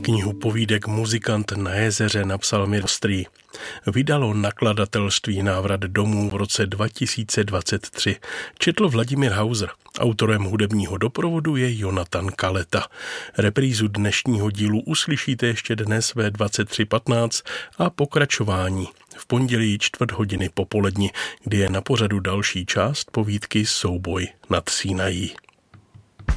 Knihu povídek Muzikant na jezeře napsal Mir Ostrý. Vydalo nakladatelství Návrat domů v roce 2023. Četl Vladimír Hauser. Autorem hudebního doprovodu je Jonatan Kaleta. Reprízu dnešního dílu uslyšíte ještě dnes ve 23:15 a pokračování v pondělí 4:15 popoledni, kdy je na pořadu další část povídky Souboj nad Sinají.